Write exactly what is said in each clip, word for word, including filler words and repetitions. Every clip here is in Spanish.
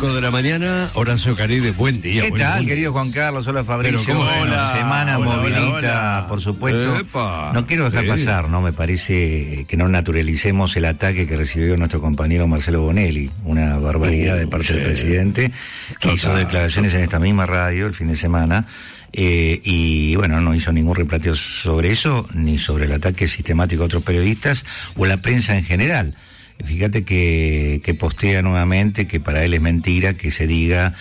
cinco de la mañana, Horacio Caride, buen día. ¿Qué buen tal, lunes. querido Juan Carlos? Hola, Fabricio. Pero, ¿cómo Bueno, hola, semana hola, movilita, hola, hola. por supuesto. Epa. No quiero dejar Sí. pasar, ¿no? Me parece que no naturalicemos el ataque que recibió nuestro compañero Marcelo Bonelli. Una barbaridad de parte Sí. del presidente, que Total, hizo declaraciones total. en esta misma radio el fin de semana. Eh, y bueno, no hizo ningún replateo sobre eso, ni sobre el ataque sistemático a otros periodistas o a la prensa en general. Fíjate que, que postea nuevamente que para él es mentira que se diga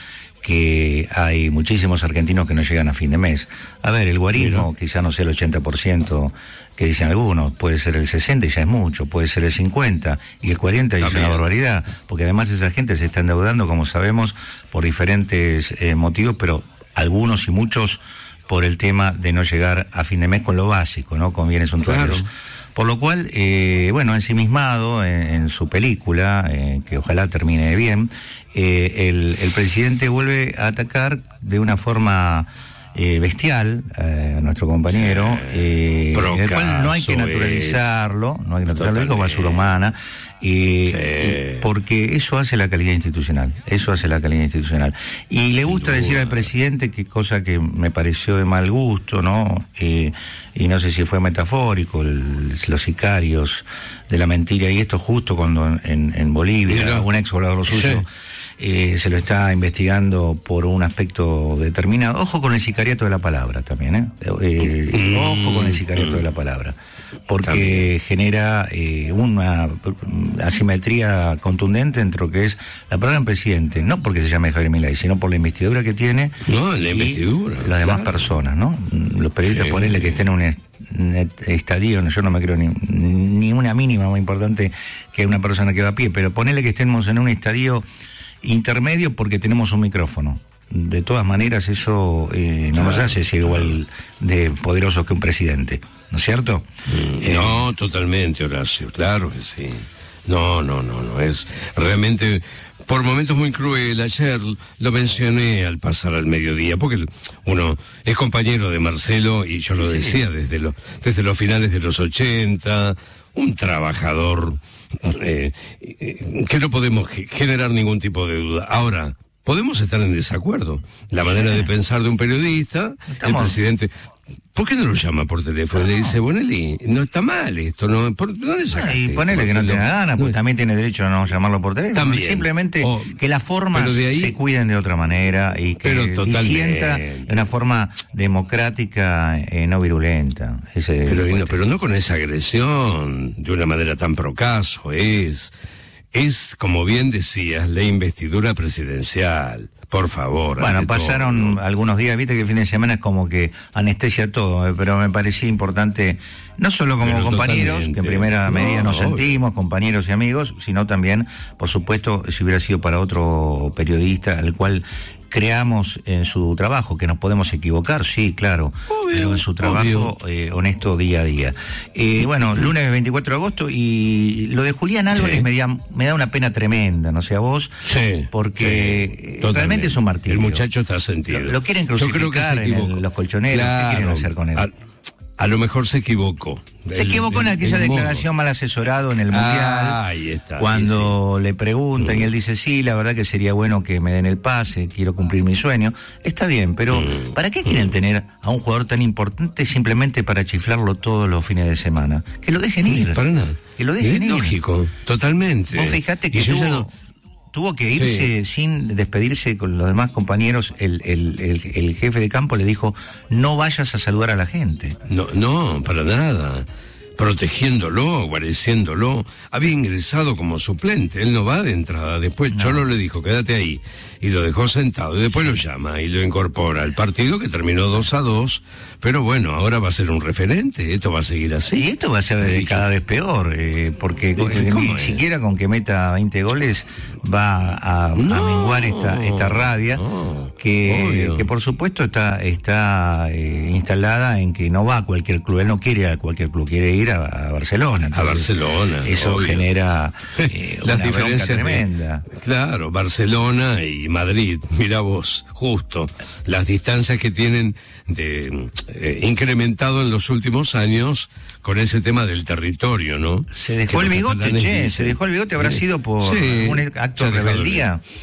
que hay muchísimos argentinos que no llegan a fin de mes. A ver, el guarismo Mira. quizá no sea el ochenta por ciento que dicen algunos, puede ser el sesenta y ya es mucho, puede ser el cincuenta y el cuarenta y es También. una barbaridad, porque además esa gente se está endeudando, como sabemos, por diferentes eh, motivos, pero algunos y muchos por el tema de no llegar a fin de mes con lo básico, ¿no? Con bienes suntuarios. Claro. Por lo cual, eh, bueno, ensimismado en, en su película, eh, que ojalá termine bien, eh, el, el presidente vuelve a atacar de una forma eh, bestial eh, a nuestro compañero, eh, en el cual no hay que Procaso naturalizarlo, no hay que naturalizarlo, es como Totalmente. basura humana, eh, Sí. y porque eso hace la calidad institucional, eso hace la calidad institucional. Y le gusta Sin decir duda. al presidente que cosa que me pareció de mal gusto, ¿no? Eh, y no sé si fue metafórico, el- los sicarios de la mentira, y esto justo cuando en, en Bolivia, Mira. un ex volador suyo, Sí. eh, se lo está investigando por un aspecto determinado. Ojo con el sicariato de la palabra también, ¿eh? Eh, Mm. Ojo con el sicariato de la palabra, porque También. genera eh, una mm, asimetría contundente entre lo que es la palabra del presidente, no porque se llame Javier Milei, sino por la investidura que tiene. No, la y investidura, las demás claro. personas, ¿no? Los periodistas, Sí. ponerle que estén en un est- un estadio, no, yo no me creo ni, ni una mínima más importante que una persona que va a pie, pero ponerle que estemos en un estadio intermedio porque tenemos un micrófono. De todas maneras, eso eh, no nos hace ser igual de poderosos que un presidente, ¿no es cierto? Mm, Eh, No, totalmente, Horacio, claro que sí. No, no, no, no, es realmente por momentos muy cruel. Ayer lo mencioné al pasar al mediodía, porque uno es compañero de Marcelo y yo lo Sí, sí. decía desde los, desde los finales de los ochenta, un trabajador eh, eh, que no podemos ge- generar ningún tipo de duda. Ahora, podemos estar en desacuerdo. La manera de pensar de un periodista, Estamos- el presidente... ¿Por qué no lo llama por teléfono? Le dice, Bonelli, no está mal esto, ¿no? ¿Por dónde sacaste Y esto, ponele que no Marcelo? tenga ganas, No pues es- también tiene derecho a no llamarlo por teléfono. También. Simplemente Oh, que las formas pero de ahí- se cuiden de otra manera y que Pero totalmente. disienta de una forma democrática, eh, no virulenta. Ese es Pero, el y no, puesto. pero no con esa agresión, de una manera tan procaso, es, es, como bien decías, la investidura presidencial. Por favor. Bueno, ante pasaron todo, ¿no? algunos días, viste que el fin de semana es como que anestesia todo, eh, pero me parecía importante, no solo como Pero compañeros, que en totalmente. primera No, medida nos obvio. sentimos, compañeros y amigos, sino también, por supuesto, si hubiera sido para otro periodista, al cual creamos en su trabajo, que nos podemos equivocar, sí, claro, Obvio, pero en su trabajo eh, honesto día a día. Eh, bueno, lunes veinticuatro de agosto, y lo de Julián Álvarez Sí. me, da, me da una pena tremenda, no sé a vos, Sí, porque sí, eh, totalmente. realmente es un martirio. El muchacho está sentido. Lo, lo quieren Yo creo que crucificar se en equivocó. el- los colchoneros. ¿Qué quieren Claro, hacer con él? A, a lo mejor se equivocó. Se El- equivocó en el- aquella el modo. declaración mal asesorado en el Mundial. Ah, ahí está, Cuando sí, le preguntan y él dice, sí, la verdad que sería bueno que me den el pase, quiero cumplir mi sueño. Está bien, pero Mm. ¿para qué quieren tener a un jugador tan importante simplemente para chiflarlo todos los fines de semana? Que lo dejen sí. ir. Para nada. Que lo dejen es ir. lógico, totalmente. Vos fijate que Y yo tuvo, ya no- tuvo que irse sin despedirse con los demás compañeros. El, el, el, el jefe de campo le dijo, no vayas a saludar a la gente. No, no, para nada. Protegiéndolo, guareciéndolo. Había ingresado como suplente, él no va de entrada. Después Cholo le dijo, quédate ahí. Y lo dejó sentado. Y después lo llama y lo incorpora al partido, que terminó dos a dos. Pero bueno, ahora va a ser un referente. Esto va a seguir así. Y esto va a ser Eh, cada vez peor, eh, porque ¿Cómo eh, ni es? siquiera con que meta veinte goles va a, a No, menguar esta, esta rabia, no, que, obvio. que por supuesto está, está eh, instalada en que no va a cualquier club. Él no quiere ir a cualquier club, quiere ir a, a Barcelona. A Barcelona, Eso obvio. genera eh, Las una bronca diferencias de- tremenda. claro, Barcelona y Madrid, mira vos, justo, las distancias que tienen de eh, incrementado en los últimos años con ese tema del territorio, ¿no? Se dejó Que el los bigote, catalanes che, dicen. se dejó el bigote, habrá Sí. sido por Sí, un acto ya de dejó el rebeldía.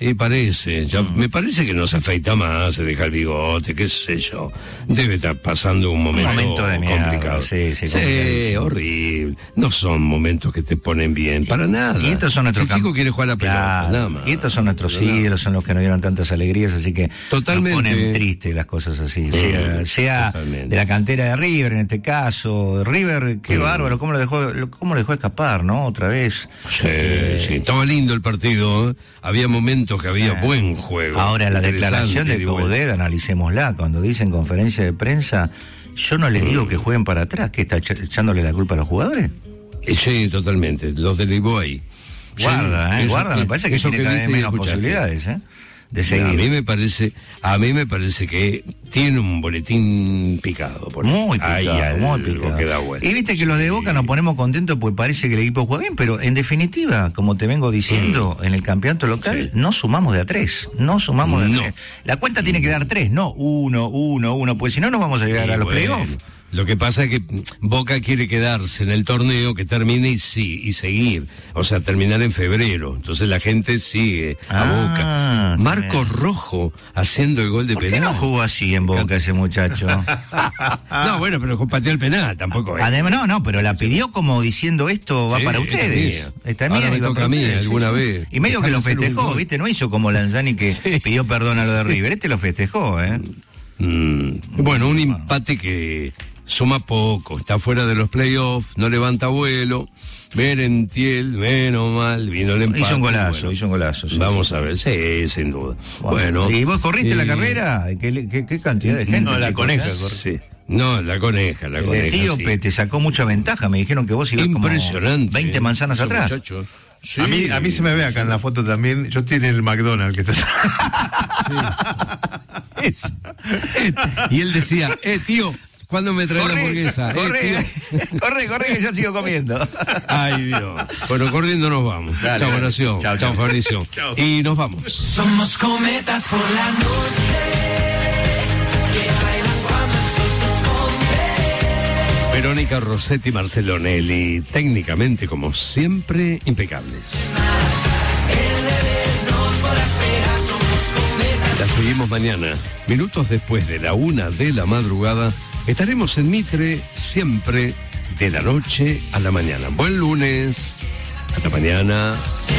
Y parece, ya, Mm. me parece que no se afeita más, se deja el bigote, qué sé yo. Debe estar pasando un momento, Un momento de mierda, complicado. sí, sí, sí, complicadísimo. horrible. No son momentos que te ponen bien, para nada. Y estos son nuestros El chico camp- quiere jugar a la pelota, Claro, nada más. Y estos son nuestros Nada. ídolos, son los que nos dieron tantas alegrías, así que Totalmente. nos ponen triste las cosas así. Sea, sea totalmente. de la cantera de River en este caso. River, qué Mm. bárbaro, cómo lo dejó, lo- cómo lo dejó escapar, ¿no? Otra vez. Sí, sí, estaba lindo el partido, ¿eh? Había momentos que había Ah. buen juego. Ahora, la Interesante, declaración de digo, bueno. Coudet, analicémosla, cuando dice en conferencia de prensa, yo no les digo que jueguen para atrás, que está echa- echándole la culpa a los jugadores. Eh, Sí, totalmente, los derivó ahí. Guarda, Sí, eh, eso guarda, que- me parece que eso tiene cada vez viste y menos escuchaste. posibilidades, ¿eh? De A seguir. mí me parece, a mí me parece que tiene un boletín picado. Por ahí. Muy Hay picado, algo muy picado. que da vuelta. Y viste que los de Boca nos ponemos contentos porque parece que el equipo juega bien, pero en definitiva, como te vengo diciendo, en el campeonato local Sí. no sumamos de a tres, no sumamos de a No. tres. La cuenta tiene que dar tres, no uno, uno, uno, pues si no, no vamos a llegar Y a los bueno, playoffs. Lo que pasa es que Boca quiere quedarse en el torneo, que termine y sí, y seguir. O sea, terminar en febrero. Entonces la gente sigue a Ah, Boca. Marcos bien. Rojo haciendo el gol de ¿Por qué penal. no jugó así en Boca ese muchacho? No, bueno, pero pateó el penal, tampoco es. Además, no, no, pero la pidió como diciendo esto va Sí, para esta ustedes. mía. Esta Ahora mía me iba toca para a mí, ustedes, alguna vez. Y medio que lo Dejame hacer un festejó, gol. ¿viste? No hizo como Lanzani que Sí. pidió perdón a lo de River. Este lo festejó, ¿eh? Mm, bueno, un empate que suma poco, está fuera de los playoffs, no levanta vuelo. Merentiel, menos mal, vino el empate. Hizo un golazo, bueno. hizo un golazo. sí. Vamos a ver, sí, sin duda. Bueno. ¿Y vos corriste eh, la carrera? ¿Qué, qué, qué cantidad de gente? No, la chicos, coneja eh? corrí. Sí. No, la coneja, la El coneja. etíope sí. te sacó mucha ventaja. Me dijeron que vos ibas como Impresionante. veinte eh, manzanas ese atrás. muchacho. Sí, a, mí, a mí se me ve acá en la foto también. Yo estoy en el McDonald's que está. Es- es- y él decía, eh, tío, ¿cuándo me traes la Corre, hamburguesa? Eh, corre, tío. corre, corre, que yo sigo comiendo. Ay, Dios. Bueno, corriendo nos vamos. Dale, Chao, dale. Horacio. Chao, Chao, chao. Fabricio. Chao. Y nos vamos. Somos cometas por la noche que bailan cuando el sol se esconde. Verónica Rossetti y Marcelo Nelly, técnicamente, como siempre, impecables. El bebé nos podrá esperar, somos cometas. La seguimos mañana. Minutos después de la una de la madrugada, estaremos en Mitre, siempre de la noche a la mañana. Buen lunes. Hasta mañana.